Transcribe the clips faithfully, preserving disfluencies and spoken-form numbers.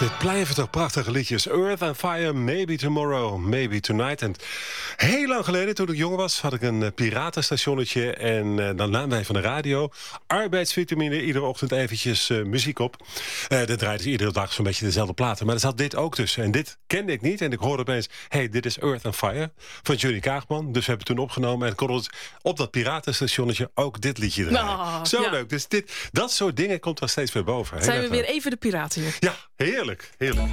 Dit blijven toch prachtige liedjes. Earth and Fire, Maybe Tomorrow, Maybe Tonight. En heel lang geleden, toen ik jong was, had ik een uh, piratenstationnetje. En uh, dan namen wij van de radio arbeidsvitamine iedere ochtend eventjes uh, muziek op. Uh, dat draaide iedere dag zo'n beetje dezelfde platen. Maar er zat dit ook tussen. En dit kende ik niet. En ik hoorde opeens, hey, dit is Earth and Fire van Johnny Kaagman. Dus we hebben toen opgenomen. En konden op dat piratenstationnetje ook dit liedje draaien. Oh, Zo ja. leuk. Dus dit, dat soort dingen komt er steeds weer boven. Heel Zijn we weer leuk. even de piraten hier? Ja, heerlijk. Heerlijk.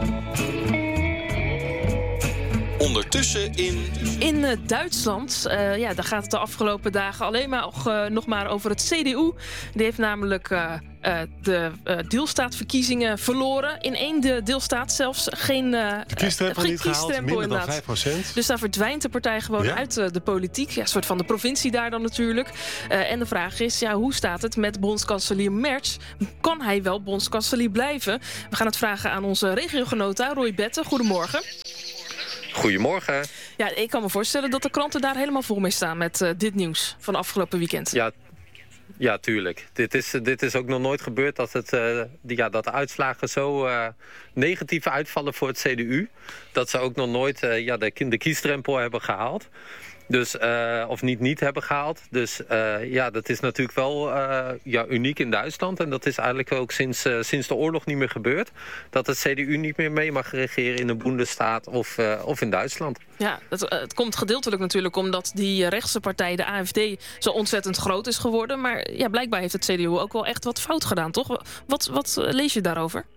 Ondertussen in... In uh, Duitsland, uh, ja, daar gaat het de afgelopen dagen alleen maar uh, nog maar over het C D U. Die heeft namelijk uh, uh, de uh, deelstaatverkiezingen verloren. In één de deelstaat zelfs geen, uh, de kiesdrempel geen niet gehaald, kiesdrempel, minder dan vijf procent. Dus daar verdwijnt de partij gewoon ja? uit uh, de politiek. Ja, een soort van de provincie daar dan natuurlijk. Uh, en de vraag is, ja, hoe staat het met bondskanselier Merz? Kan hij wel bondskanselier blijven? We gaan het vragen aan onze regiogenoota Roy Bette. Goedemorgen. Goedemorgen. Ja, ik kan me voorstellen dat de kranten daar helemaal vol mee staan met uh, dit nieuws van afgelopen weekend. Ja, ja tuurlijk. Dit is, dit is ook nog nooit gebeurd dat, het, uh, ja, dat de uitslagen zo uh, negatief uitvallen voor het C D U. Dat ze ook nog nooit uh, ja, de, de kiesdrempel hebben gehaald. Dus, uh, of niet niet hebben gehaald. Dus uh, ja, dat is natuurlijk wel uh, ja, uniek in Duitsland. En dat is eigenlijk ook sinds, uh, sinds de oorlog niet meer gebeurd. Dat het C D U niet meer mee mag regeren in een Bundesstaat of, uh, of in Duitsland. Ja, het, het komt gedeeltelijk natuurlijk omdat die rechtse partij, de A F D, zo ontzettend groot is geworden. Maar ja, blijkbaar heeft het C D U ook wel echt wat fout gedaan, toch? Wat, wat lees je daarover?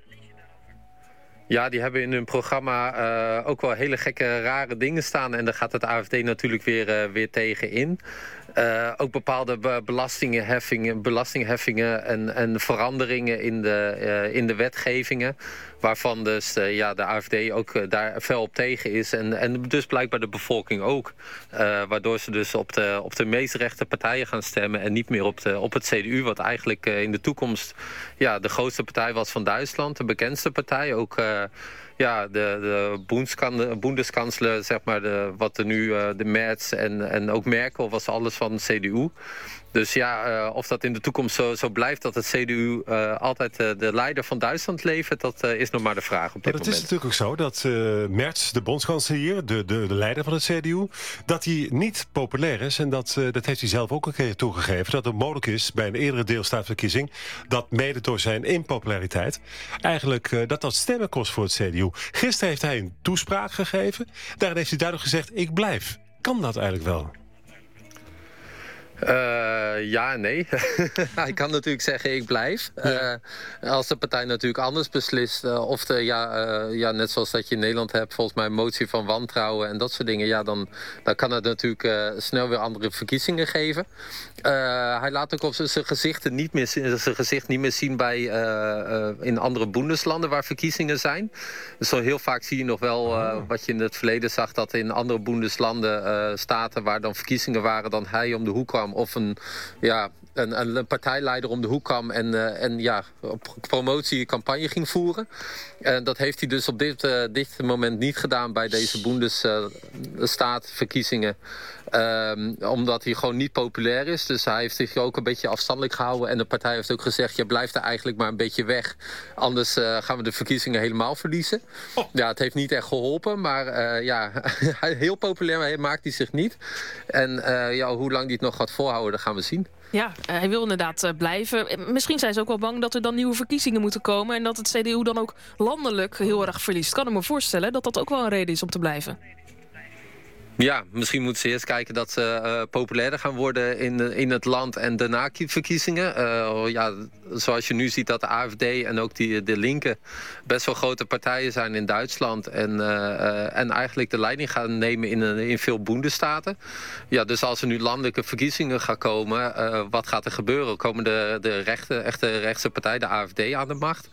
Ja, die hebben in hun programma uh, ook wel hele gekke, rare dingen staan. En daar gaat het A F D natuurlijk weer, uh, weer tegen in. Uh, ook bepaalde be- belastingheffingen, belastingheffingen en, en veranderingen in de, uh, in de wetgevingen. Waarvan dus uh, ja, de A F D ook uh, daar fel op tegen is. En, en dus blijkbaar de bevolking ook. Uh, waardoor ze dus op de, op de meest rechte partijen gaan stemmen. En niet meer op, de, op het C D U. Wat eigenlijk uh, in de toekomst ja, de grootste partij was van Duitsland. De bekendste partij. Ook uh, ja, de, de Bundeskanzler, zeg maar, de, wat er nu uh, de Merz en, en ook Merkel was alles van het C D U. Dus ja, uh, of dat in de toekomst zo, zo blijft dat het C D U uh, altijd uh, de leider van Duitsland levert, dat uh, is nog maar de vraag op dit maar het moment. is natuurlijk ook zo dat uh, Merz, de bondskanselier, de, de, de leider van het C D U, dat hij niet populair is. En dat, uh, dat heeft hij zelf ook een keer toegegeven. Dat het mogelijk is bij een eerdere deelstaatverkiezing, dat mede door zijn impopulariteit, eigenlijk uh, dat dat stemmen kost voor het C D U. Gisteren heeft hij een toespraak gegeven. Daarin heeft hij duidelijk gezegd, ik blijf. Kan dat eigenlijk wel? Uh, ja en nee. Hij kan natuurlijk zeggen ik blijf. Ja. Uh, als de partij natuurlijk anders beslist. Uh, of de, ja, uh, ja, net zoals dat je in Nederland hebt. Volgens mij een motie van wantrouwen en dat soort dingen. Ja, dan, dan kan het natuurlijk uh, snel weer andere verkiezingen geven. Uh, hij laat ook op zijn gezicht niet meer, zijn gezicht niet meer zien bij, uh, uh, in andere Bundeslanden waar verkiezingen zijn. Dus zo heel vaak zie je nog wel uh, wat je in het verleden zag. Dat in andere Bundeslanden, uh, staten waar dan verkiezingen waren, dan hij om de hoek kwam. Of een, ja, een, een partijleider om de hoek kwam en, uh, en ja, op promotie campagne ging voeren. En dat heeft hij dus op dit, uh, dit moment niet gedaan bij deze Bundesstaatverkiezingen. Um, omdat hij gewoon niet populair is. Dus hij heeft zich ook een beetje afstandelijk gehouden. En de partij heeft ook gezegd, je blijft er eigenlijk maar een beetje weg. Anders uh, gaan we de verkiezingen helemaal verliezen. Oh. Ja, het heeft niet echt geholpen. Maar uh, ja, heel populair maakt hij zich niet. En uh, ja, hoe lang hij het nog gaat volhouden, dat gaan we zien. Ja, hij wil inderdaad uh, blijven. Misschien zijn ze ook wel bang dat er dan nieuwe verkiezingen moeten komen. En dat het C D U dan ook landelijk heel erg verliest. Kan ik me voorstellen dat dat ook wel een reden is om te blijven. Ja, misschien moeten ze eerst kijken dat ze uh, populairder gaan worden in, in het land en daarna verkiezingen. Uh, ja, zoals je nu ziet dat de A F D en ook die, de Linken best wel grote partijen zijn in Duitsland. En, uh, uh, en eigenlijk de leiding gaan nemen in, in veel Bundesstaten. Ja, dus als er nu landelijke verkiezingen gaan komen, uh, wat gaat er gebeuren? Komen de, de rechte, echte rechtse partij, de A F D, aan de macht?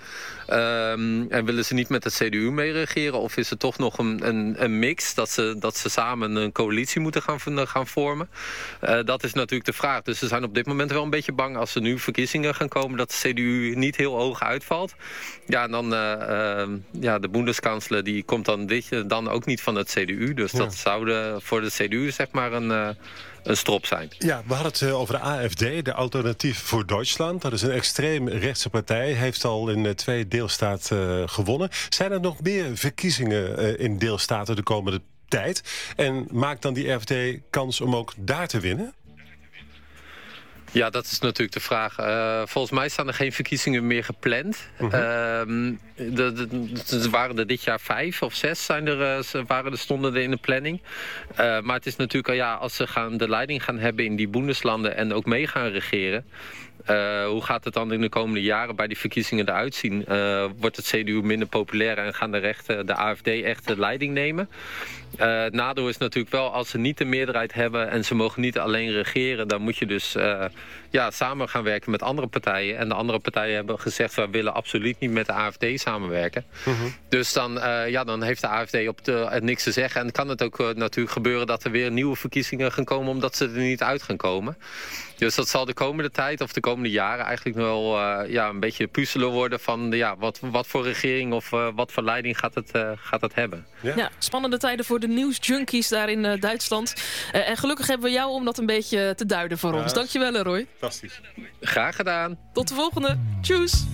Um, en willen ze niet met het C D U mee regeren? Of is het toch nog een, een, een mix dat ze, dat ze samen en een coalitie moeten gaan, gaan vormen. Uh, dat is natuurlijk de vraag. Dus ze zijn op dit moment wel een beetje bang als er nu verkiezingen gaan komen dat de C D U niet heel hoog uitvalt. Ja, dan uh, uh, ja, de Bundeskanzler die komt dan dit dan ook niet van het C D U. Dus ja. dat zou de, voor de C D U zeg maar een... Uh, een strop zijn. Ja, we hadden het over de A F D, de Alternatief voor Duitsland. Dat is een extreem rechtse partij. Heeft al in twee deelstaten uh, gewonnen. Zijn er nog meer verkiezingen uh, in deelstaten de komende tijd? En maakt dan die A F D kans om ook daar te winnen? Ja, dat is natuurlijk de vraag. Uh, volgens mij staan er geen verkiezingen meer gepland. Mm-hmm. uh, de, de, de, waren er dit jaar vijf of zes zijn er, uh, waren er, stonden er in de planning. Uh, maar het is natuurlijk, uh, ja, als ze gaan, de leiding gaan hebben in die Bundeslanden en ook mee gaan regeren. Uh, hoe gaat het dan in de komende jaren bij die verkiezingen eruit zien? Uh, wordt het C D U minder populair en gaan de rechten, de A F D echt de leiding nemen? Uh, het nadeel is natuurlijk wel, als ze niet de meerderheid hebben en ze mogen niet alleen regeren, dan moet je dus uh, ja, samen gaan werken met andere partijen. En de andere partijen hebben gezegd, wij willen absoluut niet met de A F D samenwerken. Mm-hmm. Dus dan, uh, ja, dan heeft de A F D op de, uh, niks te zeggen. En kan het ook uh, natuurlijk gebeuren dat er weer nieuwe verkiezingen gaan komen omdat ze er niet uit gaan komen. Dus dat zal de komende tijd of de komende jaren eigenlijk wel uh, ja, een beetje puzzelen worden van ja, wat, wat voor regering of uh, wat voor leiding gaat het, uh, gaat het hebben. Ja. Ja, spannende tijden voor de nieuwsjunkies daar in uh, Duitsland. Uh, en gelukkig hebben we jou om dat een beetje te duiden voor ja, ons. Dankjewel, Roy. Fantastisch. Graag gedaan. Tot de volgende. Tjoes.